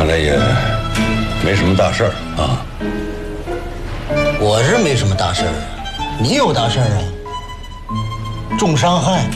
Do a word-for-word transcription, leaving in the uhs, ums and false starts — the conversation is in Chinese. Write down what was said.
来也没什么大事儿啊。 我是没什么大事儿啊，你有大事儿啊？重伤害。